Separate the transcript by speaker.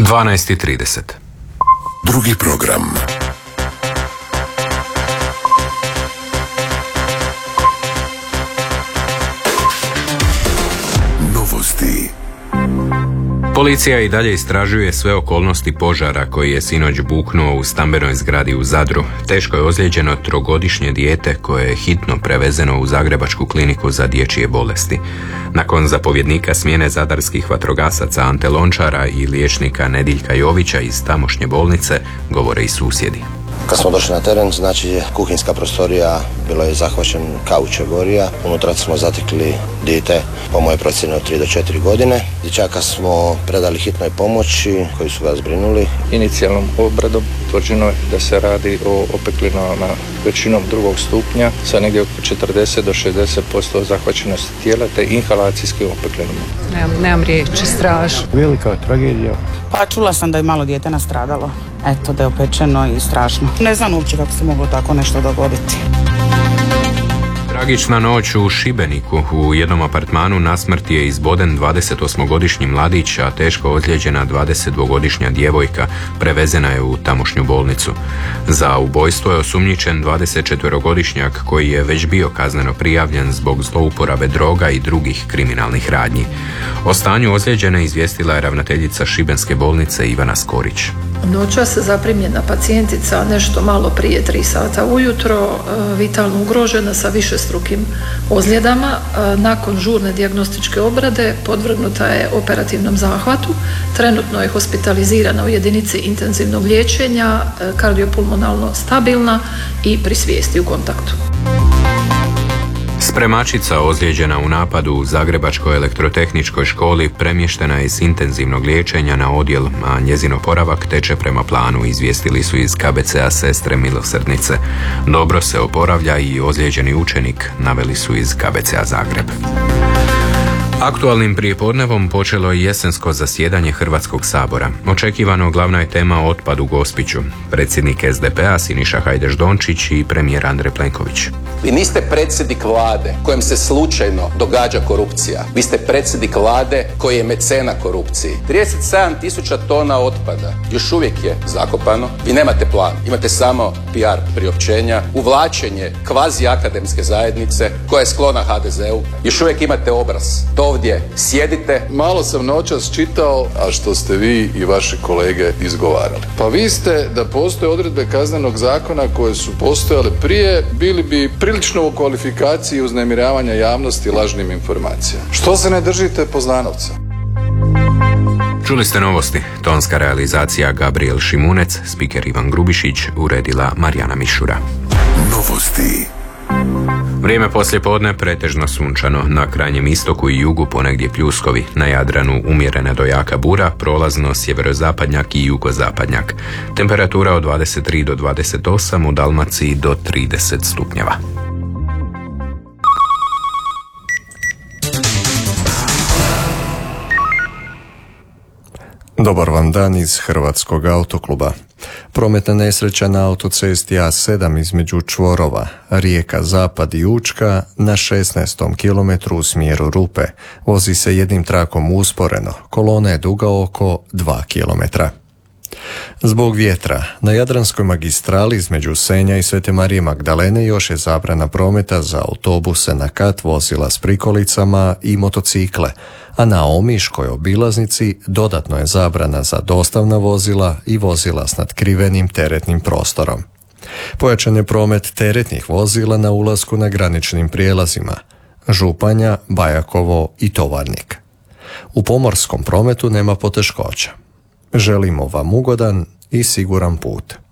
Speaker 1: 12:30.
Speaker 2: Drugi program. Novosti.
Speaker 1: Policija i dalje istražuje sve okolnosti požara koji je sinoć buknuo u stambenoj zgradi u Zadru. Teško je ozlijeđeno 3-godišnje dijete koje je hitno prevezeno u Zagrebačku kliniku za dječje bolesti. Nakon zapovjednika smjene zadarskih vatrogasaca Ante Lončara i liječnika Nediljka Jovića iz tamošnje bolnice, govore i susjedi.
Speaker 3: Kad smo došli na teren, znači kuhinjska prostorija, bilo je zahvaćen kauče gorija. Unutra smo zatekli dijete, po mojoj procjeni od 3 do 4 godine. Dječaka smo predali hitnoj pomoći koji su ga zbrinuli.
Speaker 4: Inicijalnom obradom utvrđeno je da se radi o opeklinama većinom 2. stupnja sa negdje oko 40 do 60% zahvaćenosti tijela te inhalacijskim opeklinama.
Speaker 5: Nemam riječi, strašno.
Speaker 4: Velika tragedija.
Speaker 6: Pa čula sam da je malo dijete nastradalo. Eto, da je opečeno i strašno. Ne znam uopće kako se moglo tako nešto dogoditi.
Speaker 1: Tragična noć u Šibeniku. U jednom apartmanu na smrt je izboden 28-godišnji mladić, a teško ozlijeđena 22-godišnja djevojka prevezena je u tamošnju bolnicu. Za ubojstvo je osumnjičen 24-godišnjak koji je već bio kazneno prijavljen zbog zlouporabe droga i drugih kriminalnih radnji. O stanju ozlijeđene izvijestila je ravnateljica Šibenske bolnice Ivana Skorić.
Speaker 7: Noćas zaprimljena pacijentica nešto malo prije 3 sata ujutro, vitalno ugrožena sa višestrukim ozljedama. Nakon žurne dijagnostičke obrade podvrgnuta je operativnom zahvatu. Trenutno je hospitalizirana u jedinici intenzivnog liječenja, kardiopulmonalno stabilna i pri svijesti u kontaktu.
Speaker 1: Spremačica ozlijeđena u napadu u Zagrebačkoj elektrotehničkoj školi premještena je iz intenzivnog liječenja na odjel, a njezin oporavak teče prema planu, izvijestili su iz KBC-a Sestre milosrdnice. Dobro se oporavlja i ozlijeđeni učenik, naveli su iz KBC-a Zagreb. Aktualnim prijepodnevom počelo je jesensko zasjedanje Hrvatskog sabora. Očekivano glavna je tema otpad u Gospiću. Predsjednik SDP-a Siniša Hajdaš-Dončić i premijer Andrej Plenković.
Speaker 8: Vi niste predsjednik vlade kojem se slučajno događa korupcija. Vi ste predsjednik vlade koji je mecena korupciji. 37.000 tona otpada još uvijek je zakopano. Vi nemate plan, imate samo PR priopćenja, uvlačenje kvazi akademske zajednice koja je sklona HDZ-u. Još uvijek imate obraz. Ovdje sjedite.
Speaker 9: Malo sam noćas čitao, a što ste vi i vaši kolege izgovarali. Pa vi ste, da postoje odredbe kaznenog zakona koje su postojale prije, bili bi prilično u kvalifikaciji uznemiravanja javnosti lažnim informacijama. Što se ne držite poznanovca?
Speaker 1: Čuli ste novosti. Tonska realizacija Gabriel Šimunec, spiker Ivan Grubišić, uredila Marijana Mišura.
Speaker 2: Novosti.
Speaker 1: Vrijeme poslijepodne pretežno sunčano, na krajnjem istoku i jugu ponegdje pljuskovi, na Jadranu umjerena do jaka bura, prolazno sjeverozapadnjak i jugozapadnjak. Temperatura od 23 do 28, u Dalmaciji do 30 stupnjeva.
Speaker 10: Dobar vam dan iz Hrvatskog autokluba. Prometna nesreća na autocesti A7 između čvorova Rijeka Zapad i Učka na 16. kilometru u smjeru Rupe. Vozi se jednim trakom usporeno. Kolona je duga oko 2 kilometra. Zbog vjetra, na Jadranskoj magistrali između Senja i Svete Marije Magdalene još je zabrana prometa za autobuse na kat, vozila s prikolicama i motocikle, a na Omiškoj obilaznici dodatno je zabrana za dostavna vozila i vozila s natkrivenim teretnim prostorom. Pojačan je promet teretnih vozila na ulasku na graničnim prijelazima Županja, Bajakovo i Tovarnik. U pomorskom prometu nema poteškoća. Želimo vam ugodan i siguran put.